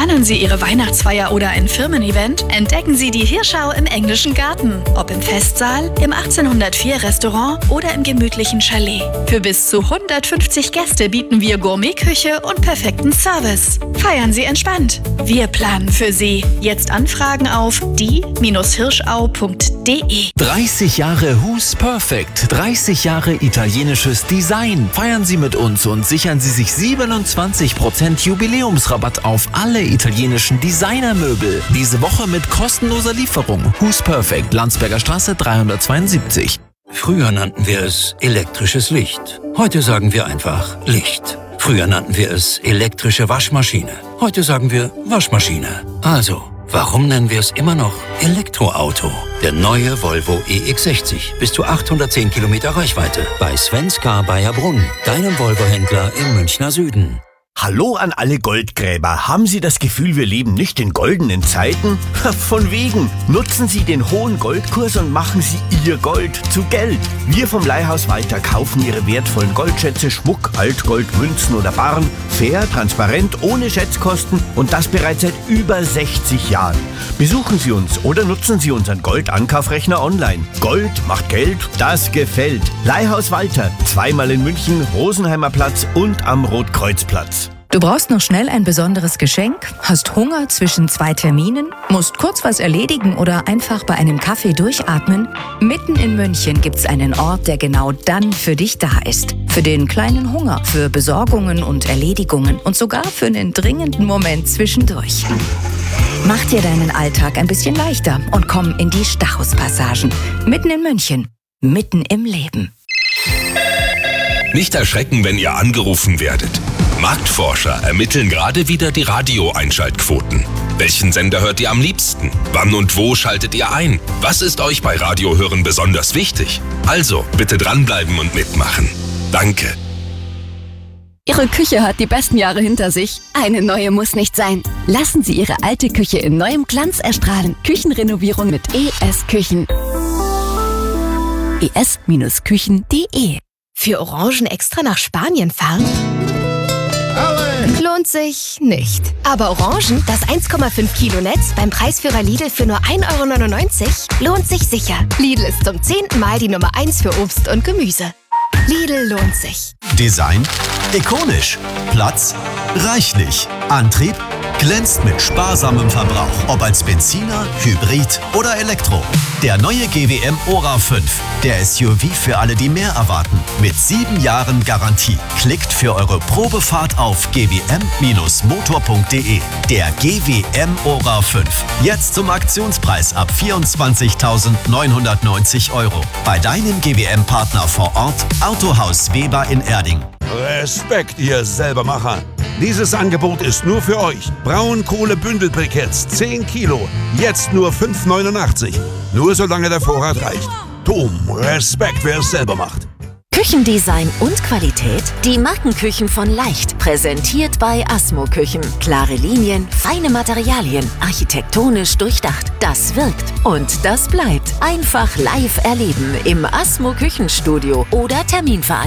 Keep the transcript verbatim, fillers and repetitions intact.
Planen Sie Ihre Weihnachtsfeier oder ein Firmen-Event? Entdecken Sie die Hirschau im Englischen Garten. Ob im Festsaal, im achtzehnhundertvier Restaurant oder im gemütlichen Chalet. Für bis zu hundertfünfzig Gäste bieten wir Gourmetküche und perfekten Service. Feiern Sie entspannt. Wir planen für Sie. Jetzt anfragen auf die Bindestrich hirschau punkt de. dreißig Jahre Who's Perfect. dreißig Jahre italienisches Design. Feiern Sie mit uns und sichern Sie sich siebenundzwanzig Prozent Jubiläumsrabatt auf alle italienischen Designermöbel. Diese Woche mit kostenloser Lieferung. Who's Perfect, Landsberger Straße dreihundertzweiundsiebzig. Früher nannten wir es elektrisches Licht. Heute sagen wir einfach Licht. Früher nannten wir es elektrische Waschmaschine. Heute sagen wir Waschmaschine. Also, warum nennen wir es immer noch Elektroauto? Der neue Volvo E X sechzig. Bis zu achthundertzehn Kilometer Reichweite. Bei Svenska Bayerbrunn, deinem Volvo-Händler im Münchner Süden. Hallo an alle Goldgräber. Haben Sie das Gefühl, wir leben nicht in goldenen Zeiten? Von wegen. Nutzen Sie den hohen Goldkurs und machen Sie Ihr Gold zu Geld. Wir vom Leihhaus Walter kaufen Ihre wertvollen Goldschätze, Schmuck, Altgold, Münzen oder Barren fair, transparent, ohne Schätzkosten und das bereits seit über sechzig Jahren. Besuchen Sie uns oder nutzen Sie unseren Goldankaufrechner online. Gold macht Geld, das gefällt. Leihhaus Walter, zweimal in München, Rosenheimer Platz und am Rotkreuzplatz. Du brauchst noch schnell ein besonderes Geschenk, hast Hunger zwischen zwei Terminen, musst kurz was erledigen oder einfach bei einem Kaffee durchatmen? Mitten in München gibt's einen Ort, der genau dann für dich da ist. Für den kleinen Hunger, für Besorgungen und Erledigungen und sogar für einen dringenden Moment zwischendurch. Mach dir deinen Alltag ein bisschen leichter und komm in die Stachus-Passagen. Mitten in München, mitten im Leben. Nicht erschrecken, wenn ihr angerufen werdet. Marktforscher ermitteln gerade wieder die Radio-Einschaltquoten. Welchen Sender hört ihr am liebsten? Wann und wo schaltet ihr ein? Was ist euch bei Radiohören besonders wichtig? Also, bitte dranbleiben und mitmachen. Danke. Ihre Küche hat die besten Jahre hinter sich. Eine neue muss nicht sein. Lassen Sie Ihre alte Küche in neuem Glanz erstrahlen. Küchenrenovierung mit E S Küchen. e s Küchen punkt de. Für Orangen extra nach Spanien fahren? Lohnt sich nicht. Aber Orangen, das eins Komma fünf Kilo Netz beim Preisführer Lidl für nur ein Euro neunundneunzig, lohnt sich sicher. Lidl ist zum zehnten Mal die Nummer eins für Obst und Gemüse. Lidl lohnt sich. Design ikonisch, Platz reichlich, Antrieb glänzt mit sparsamem Verbrauch, ob als Benziner, Hybrid oder Elektro. Der neue G W M Ora fünf, der S U V für alle, die mehr erwarten, mit sieben Jahren Garantie. Klickt für eure Probefahrt auf g w m motor punkt de. Der G W M Ora fünf, jetzt zum Aktionspreis ab vierundzwanzigtausendneunhundertneunzig Euro. Bei deinem G W M-Partner vor Ort, Autohaus Weber in Erding. Respekt, ihr Selbermacher! Dieses Angebot ist nur für euch. Braunkohle-Bündelbriketts, zehn Kilo, jetzt nur fünf neunundachtzig. Nur solange der Vorrat reicht. Boom, Respekt, wer es selber macht. Küchendesign und Qualität? Die Markenküchen von Leicht. Präsentiert bei Asmo Küchen. Klare Linien, feine Materialien, architektonisch durchdacht. Das wirkt und das bleibt. Einfach live erleben im Asmo Küchenstudio oder Terminveranstaltung.